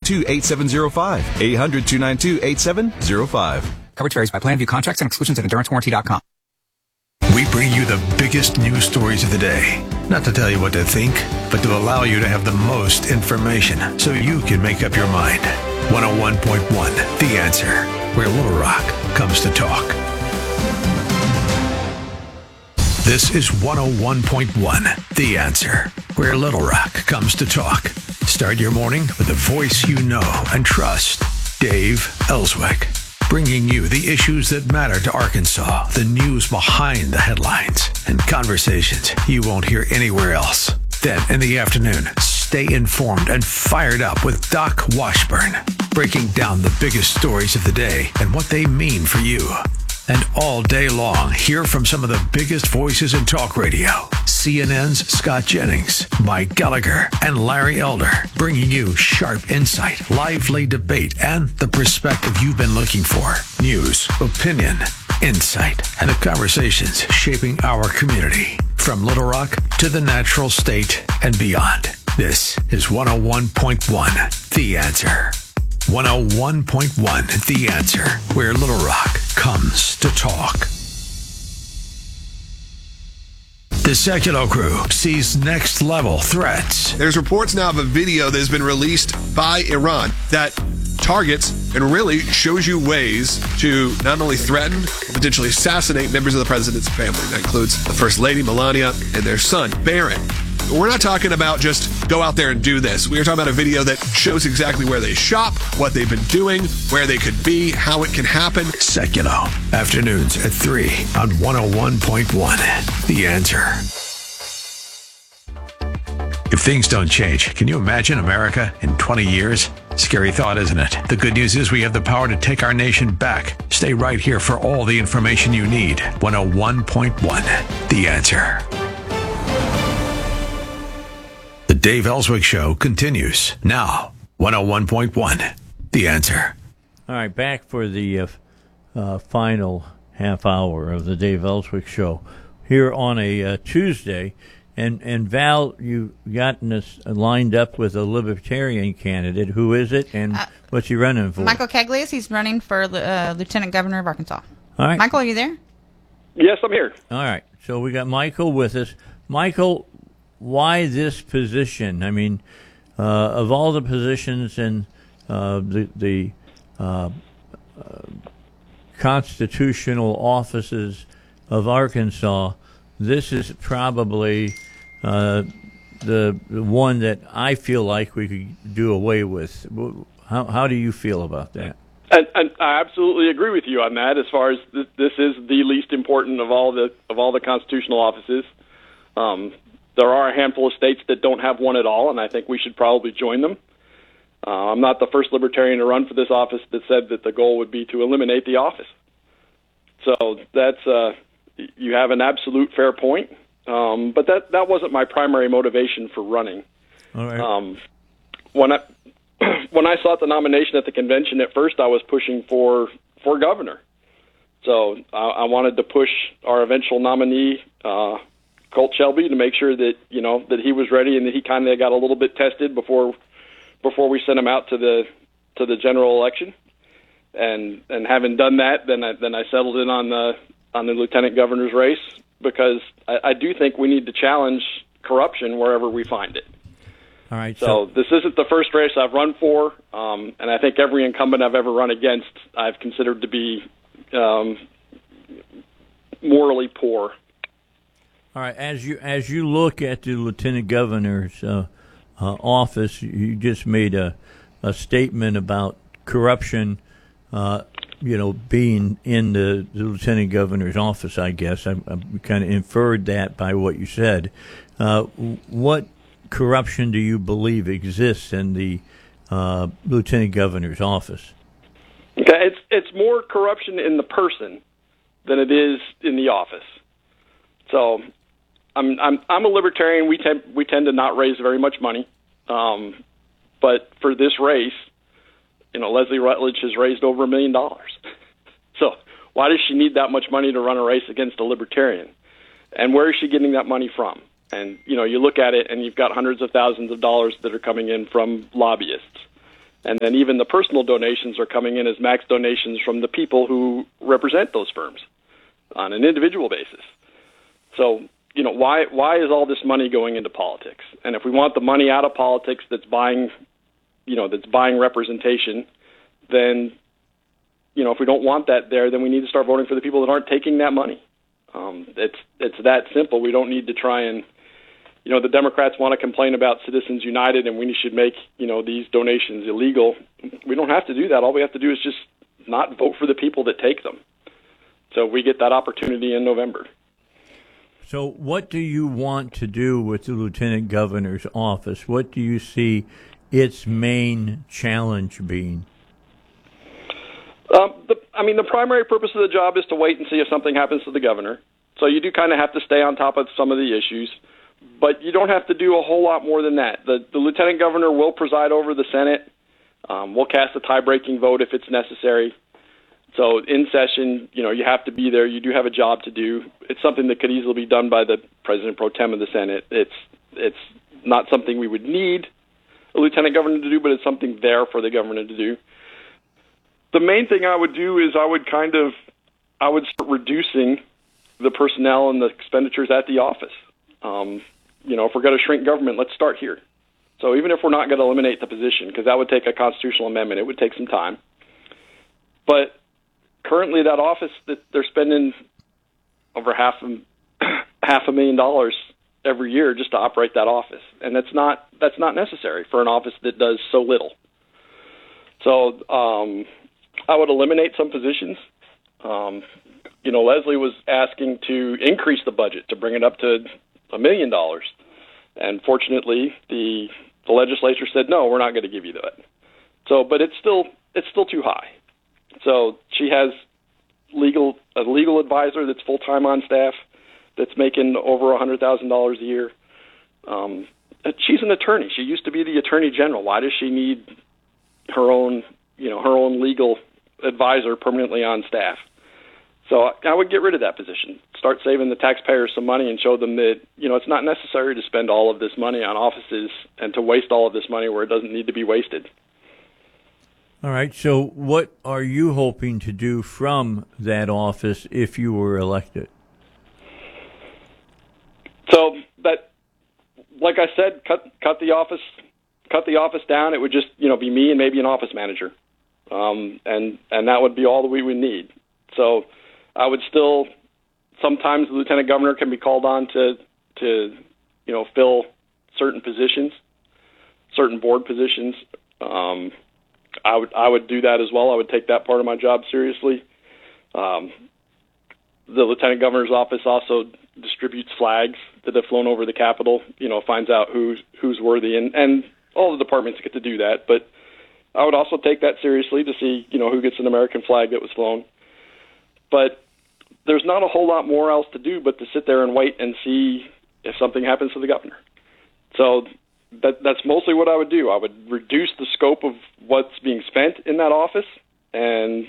800-292-8705. 800-292-8705. Coverage varies by plan. View contracts and exclusions at EnduranceWarranty.com. We bring you the biggest news stories of the day. Not to tell you what to think, but to allow you to have the most information so you can make up your mind. 101.1, The Answer, where Little Rock comes to talk. This is 101.1, The Answer, where Little Rock comes to talk. Start your morning with a voice you know and trust. Dave Ellswick, bringing you the issues that matter to Arkansas, the news behind the headlines, and conversations you won't hear anywhere else. Then, in the afternoon, stay informed and fired up with Doc Washburn, breaking down the biggest stories of the day and what they mean for you. And all day long, hear from some of the biggest voices in talk radio. CNN's Scott Jennings, Mike Gallagher, and Larry Elder, bringing you sharp insight, lively debate, and the perspective you've been looking for. News, opinion, insight, and the conversations shaping our community. From Little Rock to the Natural State and beyond. This is 101.1, The Answer. 101.1, The Answer, where Little Rock comes to talk. The Secular Crew sees next-level threats. There's reports now of a video that has been released by Iran that targets and really shows you ways to not only threaten, but potentially assassinate members of the president's family. That includes the First Lady, Melania, and their son, Barron. We're not talking about just go out there and do this. We're talking about a video that shows exactly where they shop, what they've been doing, where they could be, how it can happen. Secular, afternoons at 3 on 101.1, The Answer. If things don't change, can you imagine America in 20 years? Scary thought, isn't it? The good news is we have the power to take our nation back. Stay right here for all the information you need. 101.1, The Answer. The Dave Ellswick Show continues now. 101.1, The Answer. All right, back for the final half hour of the Dave Ellswick Show here on a Tuesday. And Val, you've gotten us lined up with a Libertarian candidate. Who is it, and what's he running for? Michael Keglius. He's running for Lieutenant Governor of Arkansas. All right. Michael, are you there? Yes, I'm here. All right. So we got Michael with us. Michael, why this position? I mean, of all the positions in the constitutional offices of Arkansas, this is probably the one that I feel like we could do away with. How do you feel about that? And I absolutely agree with you on that. As far as this is the least important of all the constitutional offices. There are a handful of states that don't have one at all, and I think we should probably join them. I'm not the first Libertarian to run for this office that said that the goal would be to eliminate the office. So that's you have an absolute fair point, but that wasn't my primary motivation for running. All right. When I sought the nomination at the convention, at first I was pushing for governor. So I wanted to push our eventual nominee, Colt Shelby, to make sure that that he was ready and that he kind of got a little bit tested before we sent him out to the general election. And having done that, then I settled in on the lieutenant governor's race, because I do think we need to challenge corruption wherever we find it. All right. So this isn't the first race I've run for, and I think every incumbent I've ever run against I've considered to be morally poor. All right. As you look at the lieutenant governor's office, you just made a statement about corruption. Being in the lieutenant governor's office, I guess I kind of inferred that by what you said. What corruption do you believe exists in the lieutenant governor's office? Okay, it's more corruption in the person than it is in the office. So, I'm a libertarian. We tend to not raise very much money, but for this race, Leslie Rutledge has raised over $1 million. So why does she need that much money to run a race against a libertarian? And where is she getting that money from? And, you look at it and you've got hundreds of thousands of dollars that are coming in from lobbyists. And then even the personal donations are coming in as max donations from the people who represent those firms on an individual basis. So, why is all this money going into politics? And if we want the money out of politics that's buying representation, then, if we don't want that there, then we need to start voting for the people that aren't taking that money. It's that simple. We don't need to try and, the Democrats want to complain about Citizens United and we should make, these donations illegal. We don't have to do that. All we have to do is just not vote for the people that take them. So we get that opportunity in November. So what do you want to do with the Lieutenant Governor's office? What do you see its main challenge being? The primary purpose of the job is to wait and see if something happens to the governor. So you do kind of have to stay on top of some of the issues, but you don't have to do a whole lot more than that. The lieutenant governor will preside over the Senate. We'll cast a tie-breaking vote if it's necessary. So in session, you have to be there. You do have a job to do. It's something that could easily be done by the president pro tem of the Senate. It's not something we would need a lieutenant governor to do, but it's something there for the governor to do. The main thing I would do is I would start reducing the personnel and the expenditures at the office. If we're going to shrink government, let's start here. So even if we're not going to eliminate the position, because that would take a constitutional amendment, it would take some time. But currently that office, that they're spending over $500,000 every year just to operate that office. And that's not necessary for an office that does so little. So I would eliminate some positions. Leslie was asking to increase the budget to bring it up to $1 million. And fortunately, the legislature said, no, we're not going to give you that. So, but it's still too high. So she has a legal advisor that's full-time on staff that's making over $100,000 a year. She's an attorney. She used to be the attorney general. Why does she need her own legal advisor permanently on staff? So I would get rid of that position, start saving the taxpayers some money and show them that, it's not necessary to spend all of this money on offices and to waste all of this money where it doesn't need to be wasted. All right. So what are you hoping to do from that office if you were elected? So that, like I said, cut the office down. It would just, be me and maybe an office manager. And that would be all that we would need. So I would still, sometimes the lieutenant governor can be called on to fill certain positions, certain board positions. I would do that as well. I would take that part of my job seriously. The lieutenant governor's office also distributes flags that have flown over the Capitol, finds out who's worthy, and all the departments get to do that. But I would also take that seriously to see, who gets an American flag that was flown. But there's not a whole lot more else to do but to sit there and wait and see if something happens to the governor. So that's mostly what I would do. I would reduce the scope of what's being spent in that office and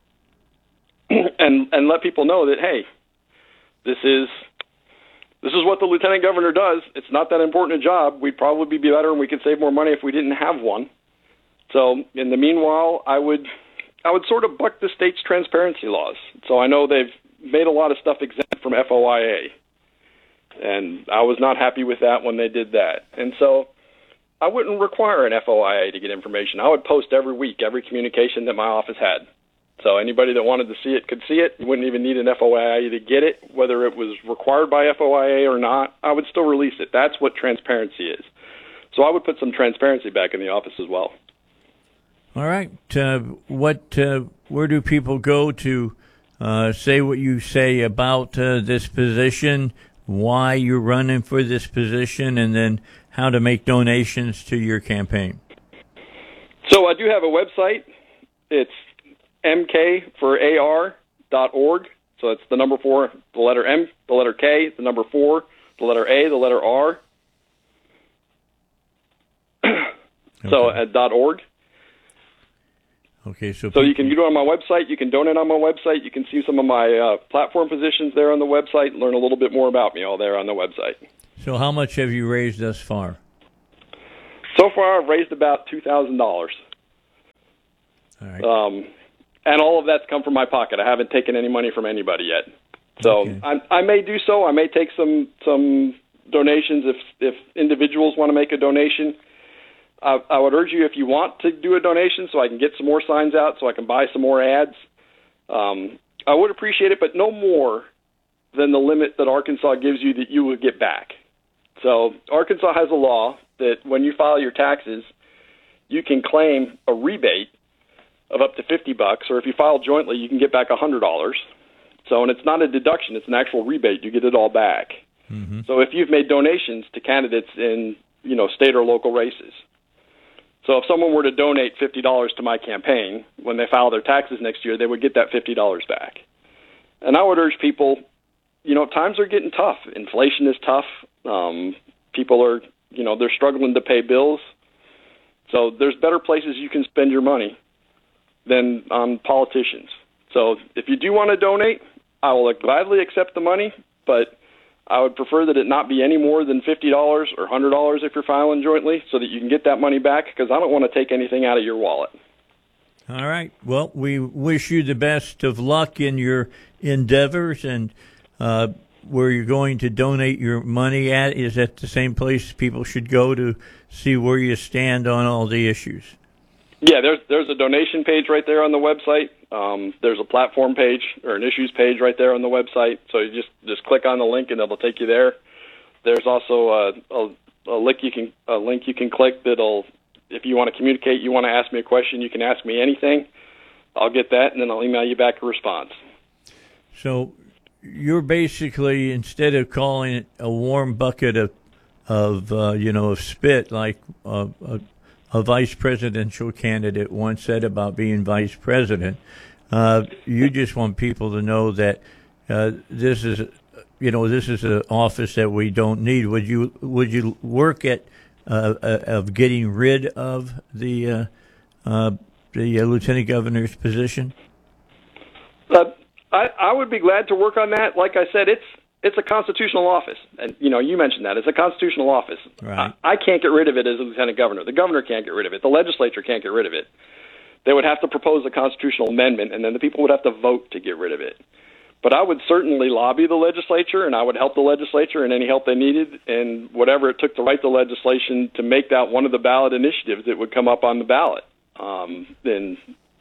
let people know that, hey, this is what the lieutenant governor does. It's not that important a job. We'd probably be better and we could save more money if we didn't have one. So in the meanwhile, I would sort of buck the state's transparency laws. So I know they've made a lot of stuff exempt from FOIA, and I was not happy with that when they did that. And so I wouldn't require an FOIA to get information. I would post every week, every communication that my office had. So anybody that wanted to see it could see it. You wouldn't even need an FOIA to get it, whether it was required by FOIA or not. I would still release it. That's what transparency is. So I would put some transparency back in the office as well. All right. Where do people go to say what you say about this position, why you're running for this position, and then how to make donations to your campaign? So I do have a website. It's mkforAR.org. So it's the number 4, the letter M, the letter K, the number 4, the letter A, the letter R. So at .org. Okay, so you can go on my website. You can donate on my website. You can see some of my platform positions there on the website. Learn a little bit more about me all there on the website. So how much have you raised thus far? So far, I've raised about $2,000. All right. And all of that's come from my pocket. I haven't taken any money from anybody yet. So Okay. I may do so. I may take some donations if individuals want to make a donation. I would urge you, if you want to do a donation so I can get some more signs out, so I can buy some more ads, I would appreciate it, but no more than the limit that Arkansas gives you that you would get back. So Arkansas has a law that when you file your taxes, you can claim a rebate of up to $50, or if you file jointly, you can get back $100. So, and it's not a deduction; it's an actual rebate. You get it all back. Mm-hmm. So, if you've made donations to candidates in, state or local races, so if someone were to donate $50 to my campaign, when they file their taxes next year, they would get that $50 back. And I would urge people, times are getting tough. Inflation is tough. People are, they're struggling to pay bills. So there's better places you can spend your money than on politicians. So if you do want to donate, I will gladly accept the money, but I would prefer that it not be any more than $50 or $100 if you're filing jointly, so that you can get that money back, because I don't want to take anything out of your wallet. All right. Well, we wish you the best of luck in your endeavors, and where you're going to donate your money at is at the same place people should go to see where you stand on all the issues. Yeah, there's a donation page right there on the website. There's a platform page or an issues page right there on the website. So you just click on the link and it'll take you there. There's also a link you can click that'll, if you want to communicate, you want to ask me a question, you can ask me anything. I'll get that and then I'll email you back a response. So you're basically, instead of calling it a warm bucket of spit like a vice presidential candidate once said about being vice president, you just want people to know that this is an office that we don't need. Would you work at of getting rid of the lieutenant governor's position? I would be glad to work on that. Like I said, it's a constitutional office, and you mentioned that it's a constitutional office. Right. I can't get rid of it as a lieutenant governor. The governor can't get rid of it. The legislature can't get rid of it. They would have to propose a constitutional amendment, and then the people would have to vote to get rid of it. But I would certainly lobby the legislature, and I would help the legislature in any help they needed, and whatever it took to write the legislation to make that one of the ballot initiatives that would come up on the ballot in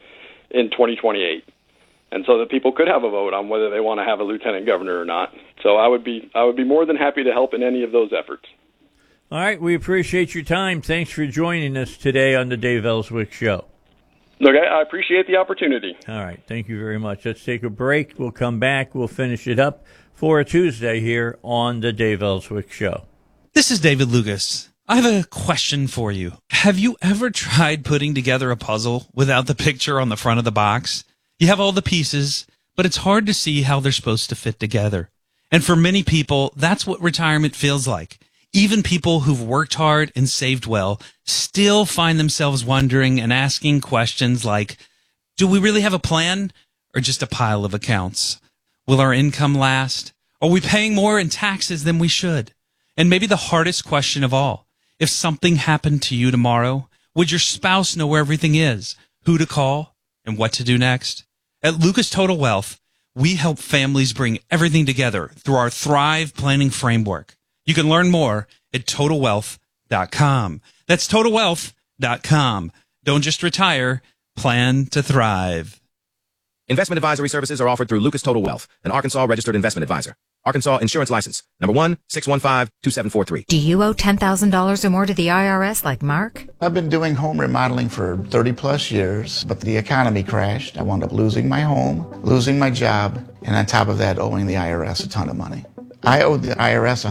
2028. And so that people could have a vote on whether they want to have a lieutenant governor or not. So I would be more than happy to help in any of those efforts. All right, we appreciate your time. Thanks for joining us today on the Dave Ellswick Show. Okay, I appreciate the opportunity. All right, thank you very much. Let's take a break. We'll come back. We'll finish it up for a Tuesday here on the Dave Ellswick Show. This is David Lucas. I have a question for you. Have you ever tried putting together a puzzle without the picture on the front of the box? You have all the pieces, but it's hard to see how they're supposed to fit together. And for many people, that's what retirement feels like. Even people who've worked hard and saved well still find themselves wondering and asking questions like, do we really have a plan or just a pile of accounts? Will our income last? Are we paying more in taxes than we should? And maybe the hardest question of all, if something happened to you tomorrow, would your spouse know where everything is, who to call, and what to do next? At Lucas Total Wealth, we help families bring everything together through our Thrive Planning Framework. You can learn more at TotalWealth.com. That's TotalWealth.com. Don't just retire, plan to thrive. Investment advisory services are offered through Lucas Total Wealth, an Arkansas registered investment advisor. Arkansas Insurance License, number 1-615-2743. Do you owe $10,000 or more to the IRS like Mark? I've been doing home remodeling for 30 plus years, but the economy crashed. I wound up losing my home, losing my job, and on top of that, owing the IRS a ton of money. I owed the IRS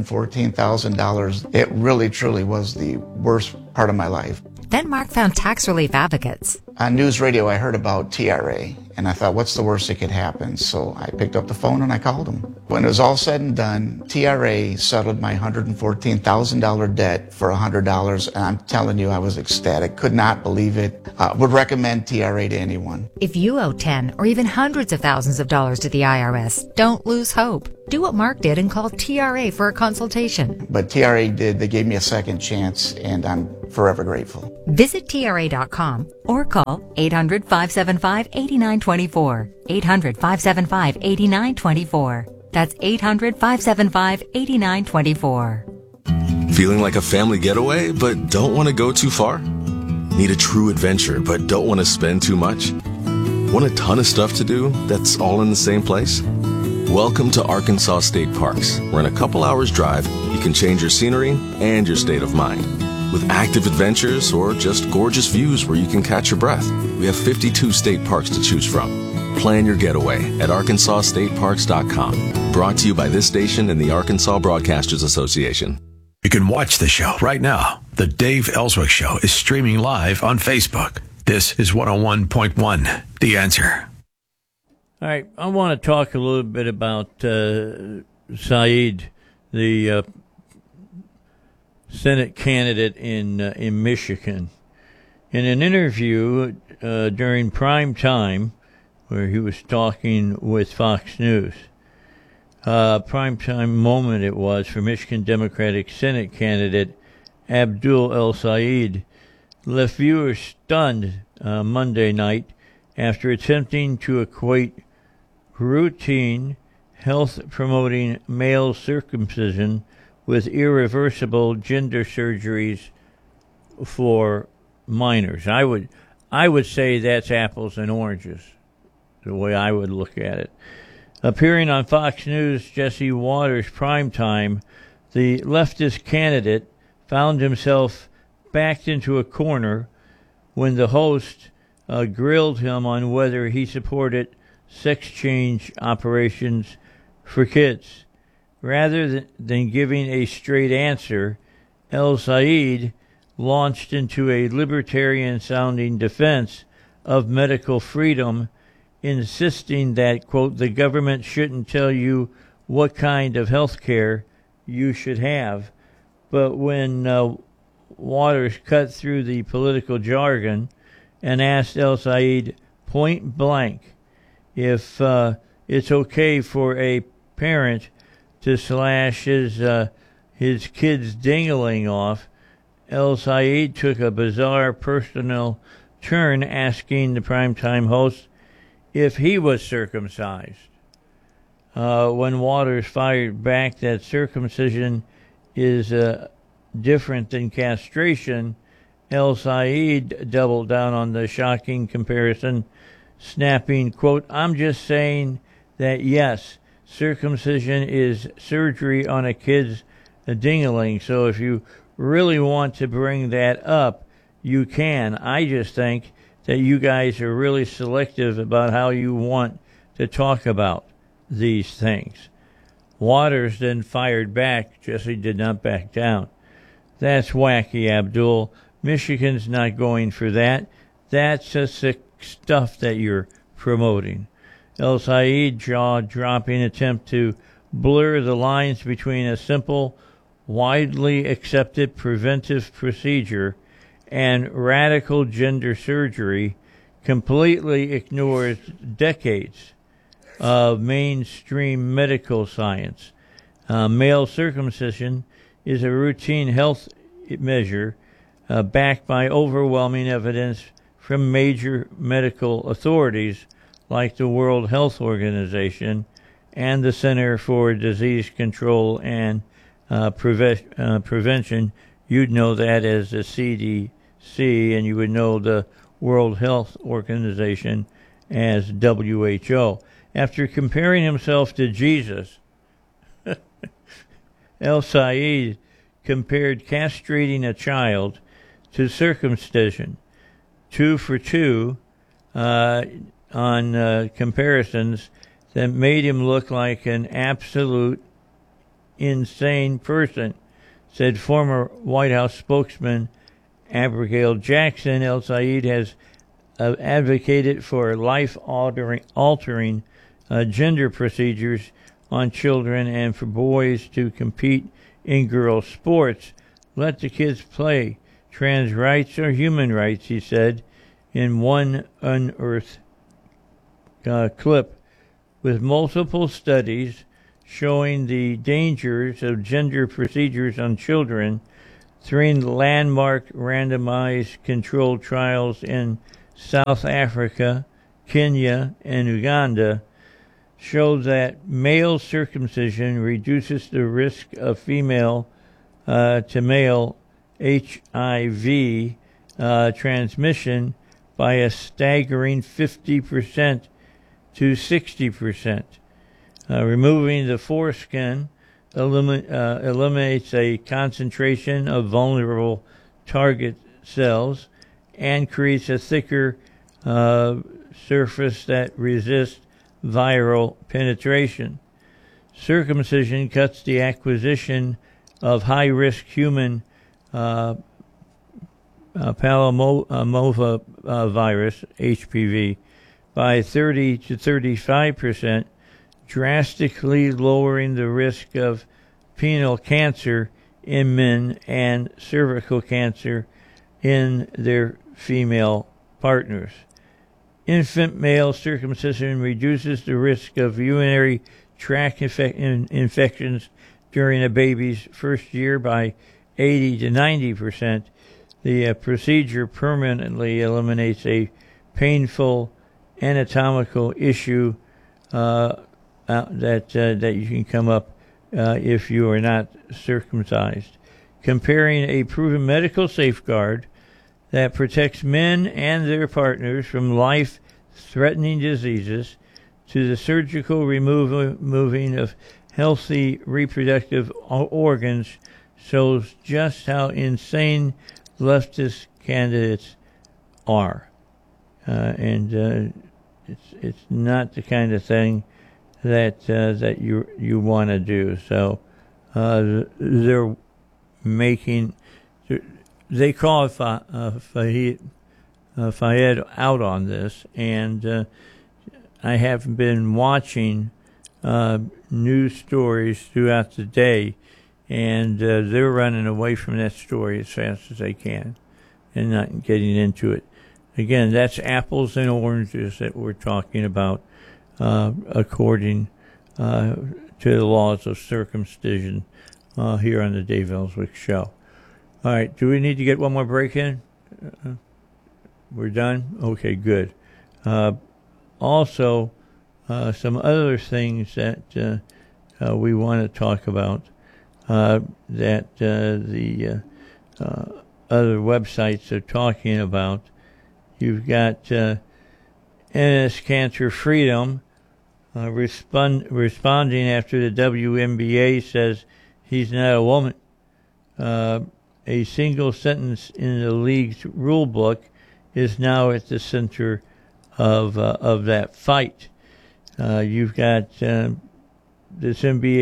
$114,000. It really, truly was the worst part of my life. Then Mark found tax relief advocates. On news radio, I heard about TRA, and I thought, what's the worst that could happen? So I picked up the phone and I called them. When it was all said and done, TRA settled my $114,000 debt for $100, and I'm telling you, I was ecstatic. Could not believe it. Would recommend TRA to anyone. If you owe 10 or even hundreds of thousands of dollars to the IRS, don't lose hope. Do what Mark did and call TRA for a consultation. But TRA did. They gave me a second chance, and I'm forever grateful. Visit TRA.com or call 800-575-8924. 800-575-8924. That's 800-575-8924. Feeling like a family getaway, but don't want to go too far? Need a true adventure, but don't want to spend too much? Want a ton of stuff to do that's all in the same place? Welcome to Arkansas State Parks, where in a couple hours drive, you can change your scenery and your state of mind. With active adventures or just gorgeous views where you can catch your breath. We have 52 state parks to choose from. Plan your getaway at arkansasstateparks.com. Brought to you by this station and the Arkansas Broadcasters Association. You can watch the show right now. The Dave Ellswick Show is streaming live on Facebook. This is 101.1 The Answer. All right, I want to talk a little bit about Said, the Senate candidate in Michigan. In an interview during prime time, where he was talking with Fox News, prime time moment it was for Michigan Democratic Senate candidate Abdul El-Sayed, left viewers stunned Monday night after attempting to equate routine health-promoting male circumcision with irreversible gender surgeries for minors. I would say that's apples and oranges, the way I would look at it. Appearing on Fox News' Jesse Watters primetime, the leftist candidate found himself backed into a corner when the host grilled him on whether he supported sex change operations for kids. Rather than giving a straight answer, El-Sayed launched into a libertarian-sounding defense of medical freedom, insisting that, quote, the government shouldn't tell you what kind of health care you should have. But when Watters cut through the political jargon and asked El-Sayed point blank if it's okay for a parent to slash his kid's dingling off, El-Sayed took a bizarre personal turn, asking the primetime host if he was circumcised. When Watters fired back that circumcision is different than castration, El-Sayed doubled down on the shocking comparison, snapping, quote, I'm just saying that, yes, circumcision is surgery on a kid's dingling, so if you really want to bring that up, you can. I just think that you guys are really selective about how you want to talk about these things. Watters then fired back. Jesse did not back down. That's wacky, Abdul. Michigan's not going for that. That's the sick stuff that you're promoting. El-Sayed's jaw-dropping attempt to blur the lines between a simple, widely accepted preventive procedure and radical gender surgery completely ignores decades of mainstream medical science. Male circumcision is a routine health measure backed by overwhelming evidence from major medical authorities like the World Health Organization and the Center for Disease Control and Prevention. You'd know that as the CDC, and you would know the World Health Organization as WHO. After comparing himself to Jesus, El-Sayed compared castrating a child to circumcision. 2 for 2 on comparisons that made him look like an absolute insane person, said former White House spokesman Abigail Jackson. El-Sayed has advocated for life-altering gender procedures on children and for boys to compete in girls' sports. Let the kids play. Trans rights are human rights, he said in one unearthed clip. With multiple studies showing the dangers of gender procedures on children, 3 landmark randomized controlled trials in South Africa, Kenya, and Uganda showed that male circumcision reduces the risk of female to male HIV transmission by a staggering 50% to 60%. Removing the foreskin eliminates a concentration of vulnerable target cells and creates a thicker surface that resists viral penetration. Circumcision cuts the acquisition of high-risk human papillomavirus, HPV, by 30 to 35%, drastically lowering the risk of penile cancer in men and cervical cancer in their female partners. Infant male circumcision reduces the risk of urinary tract infections during a baby's first year by 80 to 90%. The procedure permanently eliminates a painful anatomical issue that you can come up if you are not circumcised. Comparing a proven medical safeguard that protects men and their partners from life-threatening diseases to the surgical removing of healthy reproductive organs shows just how insane leftist candidates are. And it's not the kind of thing that you want to do. So they're making. They call Fayed out on this, and I have been watching news stories throughout the day, and they're running away from that story as fast as they can and not getting into it. Again, that's apples and oranges that we're talking about according to the laws of circumcision here on the Dave Ellswick Show. All right, do we need to get one more break in? We're done? Okay, good. Also, some other things that we want to talk about that the other websites are talking about. You've got NS Cancer Freedom responding after the WNBA says he's not a woman. A single sentence in the league's rule book is now at the center of that fight. You've got this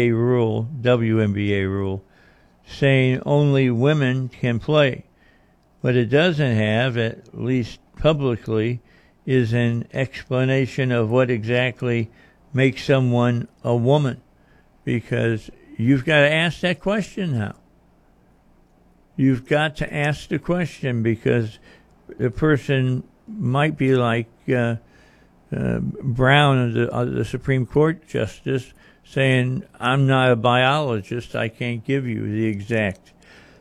WNBA rule, saying only women can play. What it doesn't have, at least publicly, is an explanation of what exactly makes someone a woman, because you've got to ask that question now. You've got to ask the question, because the person might be like Brown, the Supreme Court Justice, saying, I'm not a biologist, I can't give you the exact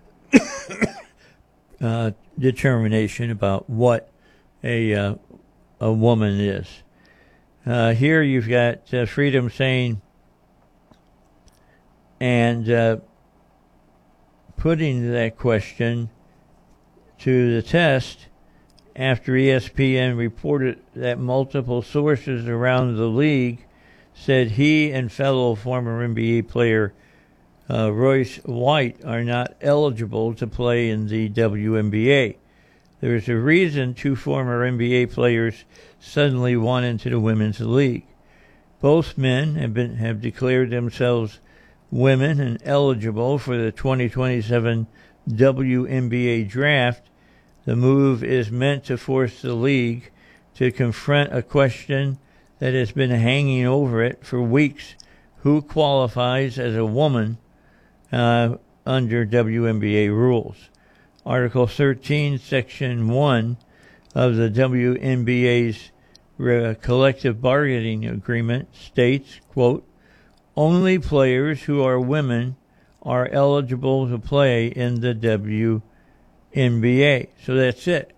determination about what a woman is. Here you've got Freedom saying, and putting that question to the test after ESPN reported that multiple sources around the league said he and fellow former NBA player Royce White are not eligible to play in the WNBA. There is a reason two former NBA players suddenly went into the women's league. Both men have declared themselves women and eligible for the 2027 WNBA draft. The move is meant to force the league to confront a question that has been hanging over it for weeks. Who qualifies as a woman under WNBA rules? Article 13, Section 1 of the WNBA's collective bargaining agreement states, quote, only players who are women are eligible to play in the WNBA. So that's it.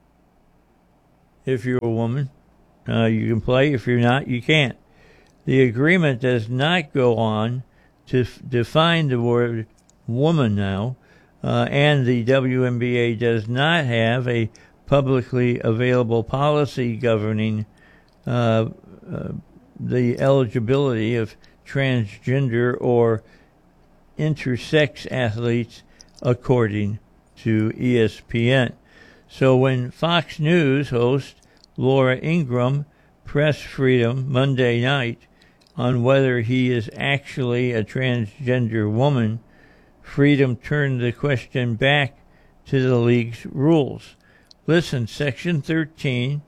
If you're a woman, you can play. If you're not, you can't. The agreement does not go on to define the word woman now, and the WNBA does not have a publicly available policy governing the eligibility of transgender or intersex athletes, according to ESPN. So when Fox News host Laura Ingraham pressed Freedom Monday night on whether he is actually a transgender woman, Freedom turned the question back to the league's rules. Listen, Section 13,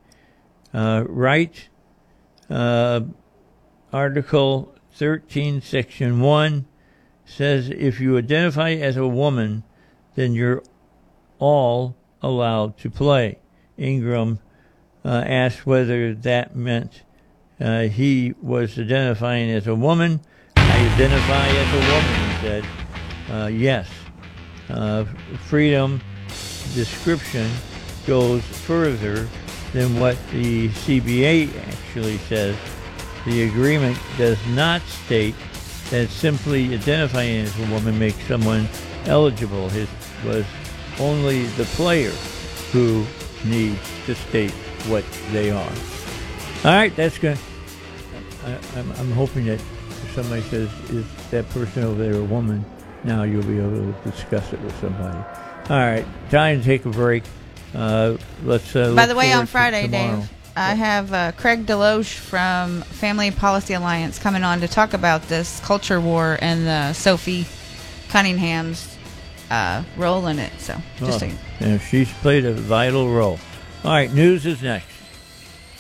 Article 13, Section 1 says if you identify as a woman, then you're all allowed to play. Ingram asked whether that meant he was identifying as a woman. I identify as a woman, he said. Yes. Freedom description goes further than what the CBA actually says. The agreement does not state that simply identifying as a woman makes someone eligible. It was only the player who needs to state what they are. All right, that's good. I'm hoping that if somebody says, is that person over there a woman, now you'll be able to discuss it with somebody. All right, time to take a break. Let's. By the way, on Friday, tomorrow. Dave, I have Craig Deloche from Family Policy Alliance coming on to talk about this culture war and Sophie Cunningham's role in it. So, yeah, she's played a vital role. All right, news is next.